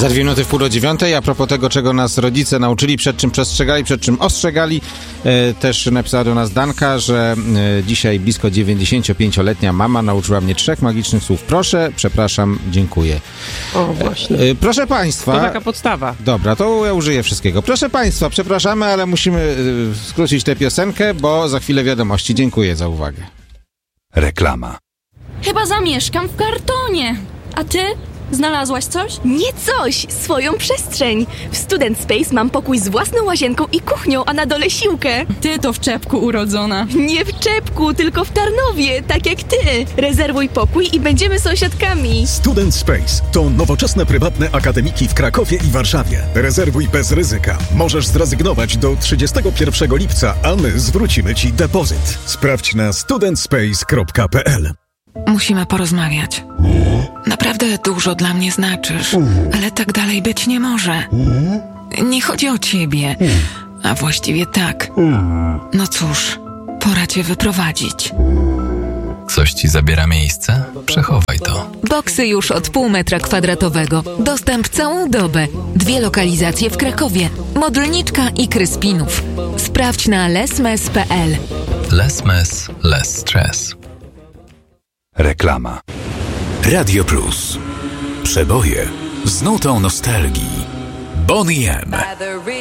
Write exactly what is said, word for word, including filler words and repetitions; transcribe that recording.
Za dwie minuty w pół do dziewiątej. A propos tego, czego nas rodzice nauczyli, przed czym przestrzegali, przed czym ostrzegali, e, też napisała do nas Danka, że e, dzisiaj blisko dziewięćdziesięciopięcioletnia mama nauczyła mnie trzech magicznych słów. Proszę, przepraszam, dziękuję. O, właśnie. E, e, proszę Państwa... To taka podstawa. Dobra, to ja użyję wszystkiego. Proszę Państwa, przepraszamy, ale musimy e, skrócić tę piosenkę, bo za chwilę wiadomości. Dziękuję za uwagę. Reklama. Chyba zamieszkam w kartonie. A ty? Znalazłaś coś? Nie coś, swoją przestrzeń. W Student Space mam pokój z własną łazienką i kuchnią, a na dole siłkę. Ty to w czepku urodzona. Nie w czepku, tylko w Tarnowie, tak jak ty. Rezerwuj pokój i będziemy sąsiadkami. Student Space to nowoczesne prywatne akademiki w Krakowie i Warszawie. Rezerwuj bez ryzyka. Możesz zrezygnować do trzydziestego pierwszego lipca, a my zwrócimy ci depozyt. Sprawdź na student space kropka p l. Musimy porozmawiać. Naprawdę dużo dla mnie znaczysz, ale tak dalej być nie może. Nie chodzi o ciebie, a właściwie tak. No cóż, pora cię wyprowadzić. Coś ci zabiera miejsce? Przechowaj to. Boksy już od pół metra kwadratowego. Dostęp całą dobę. Dwie lokalizacje w Krakowie. Modlniczka i Kryspinów. Sprawdź na lesmes kropka p l. Less mess, less stress. Reklama. Radio Plus. Przeboje z nutą nostalgii. Boney M.